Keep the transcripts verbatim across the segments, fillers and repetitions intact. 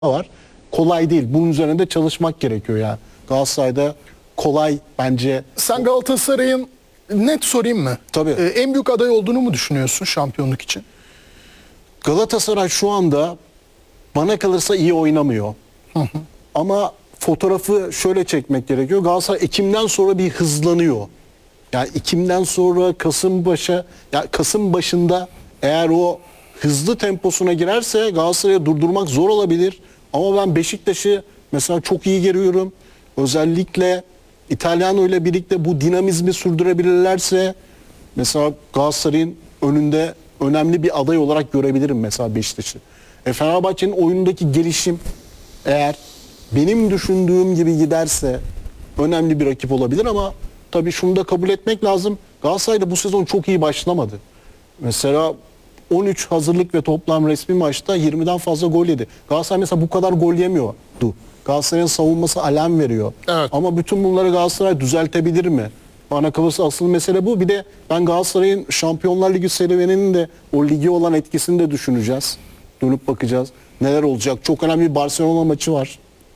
var. Kolay değil. Bunun üzerinde çalışmak gerekiyor yani. Galatasaray'da kolay bence. Sen Galatasaray'ın, net sorayım mı? Tabii. Ee, en büyük aday olduğunu mu düşünüyorsun şampiyonluk için? Galatasaray şu anda bana kalırsa iyi oynamıyor. Hı hı. Ama fotoğrafı şöyle çekmek gerekiyor. Galatasaray Ekim'den sonra bir hızlanıyor. Yani Ekim'den sonra Kasım başa, ya Kasım başında eğer o hızlı temposuna girerse Galatasaray'ı durdurmak zor olabilir. Ama ben Beşiktaş'ı mesela çok iyi görüyorum. Özellikle İtalyan ile birlikte bu dinamizmi sürdürebilirlerse mesela Galatasaray'ın önünde önemli bir aday olarak görebilirim mesela Beşiktaş'ı. E Fenerbahçe'nin oyundaki gelişim eğer benim düşündüğüm gibi giderse önemli bir rakip olabilir ama tabii şunu da kabul etmek lazım. Galatasaray da bu sezon çok iyi başlamadı. Mesela on üç hazırlık ve toplam resmi maçta yirmiden fazla gol yedi. Galatasaray mesela bu kadar gol yemiyordu. Galatasaray'ın savunması alarm veriyor. Evet. Ama bütün bunları Galatasaray düzeltebilir mi? Bana kalırsa asıl mesele bu. Bir de ben Galatasaray'ın Şampiyonlar Ligi serüveninin de o ligi olan etkisini de düşüneceğiz. Dönüp bakacağız. Neler olacak? Çok önemli bir Barcelona maçı var.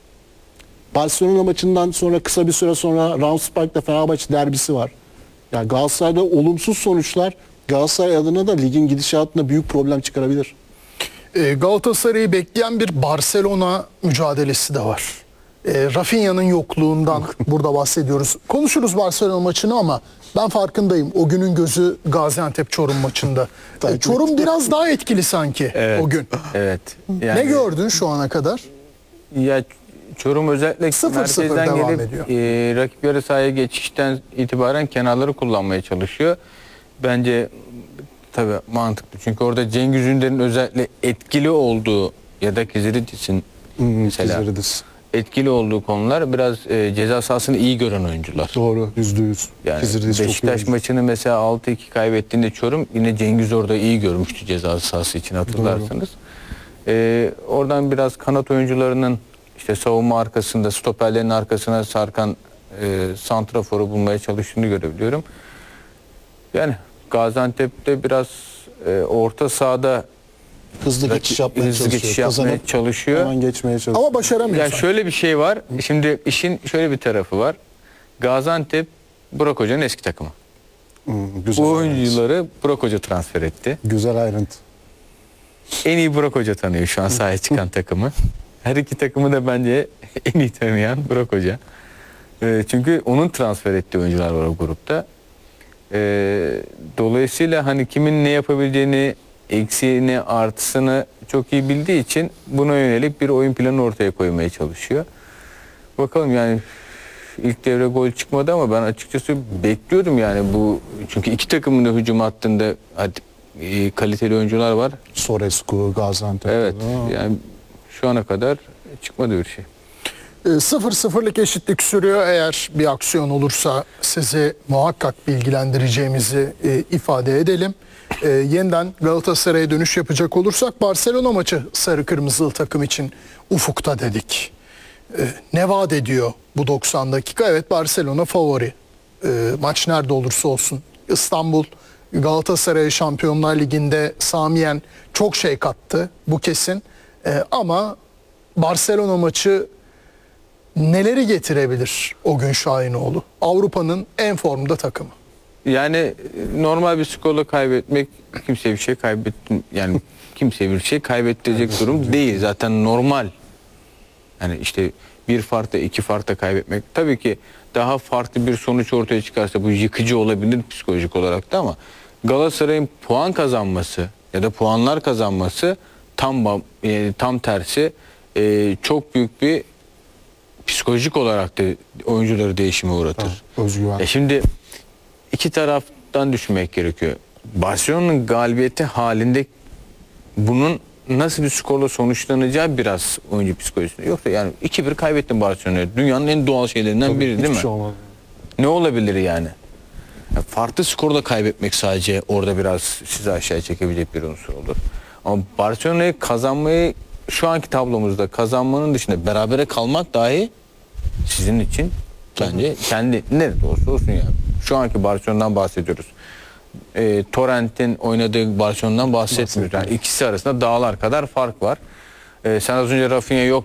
Barcelona maçından sonra kısa bir süre sonra Rams Park'ta Fenerbahçe derbisi var. Yani Galatasaray'da olumsuz sonuçlar Galatasaray adına da ligin gidişatında büyük problem çıkarabilir. Ee, Galatasaray'ı bekleyen bir Barcelona mücadelesi de var. Ee, Rafinha'nın yokluğundan burada bahsediyoruz. Konuşuruz Barcelona maçını ama ben farkındayım. O günün gözü Gaziantep-Çorum maçında. Ee, Çorum biraz daha etkili sanki Evet, o gün. Evet. Ne gördün şu ana kadar? Ya Çorum özellikle sıfır sıfır merkezden devam gelip ediyor. e, rakip yarı sahaya geçişten itibaren kenarları kullanmaya çalışıyor. Bence tabii mantıklı. Çünkü orada Cengiz Ünder'in özellikle etkili olduğu ya da Kiziridis'in Hmm, mesela Kiziridis. etkili olduğu konular biraz e, ceza sahasını iyi gören oyuncular. Doğru, yüzde yüz. Yani Kiziridis çok iyi Beşiktaş oyuncu. maçını mesela altı iki kaybettiğinde Çorum yine Cengiz orada iyi görmüştü ceza sahası için, hatırlarsınız. Ee, oradan biraz kanat oyuncularının işte savunma arkasında, stoperlerin arkasına sarkan e, santraforu bulmaya çalıştığını görebiliyorum. Yani Gaziantep'te biraz e, orta sahada Hızlı geçiş yapmaya hızlı çalışıyor. geçiş yapmaya Kazanıp çalışıyor. hemen geçmeye çalışıyor. Ama başaramıyor. Yani sanki. şöyle bir şey var. Şimdi işin şöyle bir tarafı var. Gaziantep Burak Hoca'nın eski takımı. Hmm, güzel Bu ayrıntı. oyuncuları Burak Hoca transfer etti. Güzel ayrıntı. En iyi Burak Hoca tanıyor şu an sahaya çıkan takımı. Her iki takımı da bence en iyi tanıyan Burak Hoca. E, çünkü onun transfer ettiği oyuncular var o grupta. E, dolayısıyla hani kimin ne yapabileceğini, eksiğini, artısını çok iyi bildiği için buna yönelik bir oyun planı ortaya koymaya çalışıyor. Bakalım yani ilk devre gol çıkmadı ama ben açıkçası bekliyorum yani bu, çünkü iki takımın da hücum hattında hadi, e, kaliteli oyuncular var. Sorescu, Gaziantep. Evet. Yani şu ana kadar çıkmadı bir şey. Ee, Sıfır sıfırlık eşitlik sürüyor. Eğer bir aksiyon olursa sizi muhakkak bilgilendireceğimizi e, ifade edelim. E, yeniden Galatasaray'a dönüş yapacak olursak Barcelona maçı sarı kırmızılı takım için ufukta dedik. E, ne vaat ediyor bu doksan dakika? Evet, Barcelona favori. E, maç nerede olursa olsun. İstanbul Galatasaray Şampiyonlar Ligi'nde Samiyen çok şey kattı, bu kesin. E, ama Barcelona maçı neleri getirebilir o gün Şahinoğlu? Avrupa'nın en formda takımı. Yani normal bir skorla kaybetmek kimseye bir şey kaybettim yani kimseye bir şey kaybettirecek durum değil zaten normal. Yani işte bir farkta iki farkta kaybetmek tabii ki daha farklı bir sonuç ortaya çıkarsa bu yıkıcı olabilir psikolojik olarak da, ama Galatasaray'ın puan kazanması ya da puanlar kazanması tam e, tam tersi e, çok büyük bir psikolojik olarak da oyuncuları değişime uğratır. Özgüven. E şimdi iki taraftan düşünmek gerekiyor. Barcelona'nın galibiyeti halinde bunun nasıl bir skorla sonuçlanacağı biraz oyuncu psikolojisinde. Yoksa yani iki bir kaybettin Barcelona'ya. Dünyanın en doğal şeylerinden Tabii, biri değil mi? hiçbir şey olmaz. Ne olabilir yani? Yani farklı skorla kaybetmek sadece orada biraz sizi aşağı çekebilecek bir unsur olur. Ama Barcelona'yı kazanmayı şu anki tablomuzda kazanmanın dışında berabere kalmak dahi sizin için bence kendi nerede olsa olsun yani. Şu anki Barcelona'dan bahsediyoruz. E, Torrent'in oynadığı Barcelona'dan bahsetmiyoruz. Yani ikisi arasında dağlar kadar fark var. Ee, sen az önce Rafinha yok